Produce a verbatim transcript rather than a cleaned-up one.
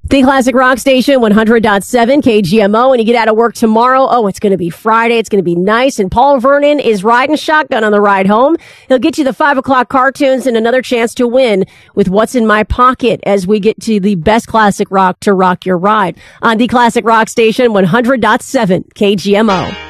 The Classic Rock Station, one hundred point seven K G M O. When you get out of work tomorrow, oh, it's going to be Friday. It's going to be nice. And Paul Vernon is riding shotgun on the ride home. He'll get you the five o'clock cartoons and another chance to win with What's in My Pocket as we get to the best classic rock to rock your ride on the Classic Rock Station, one hundred point seven K G M O.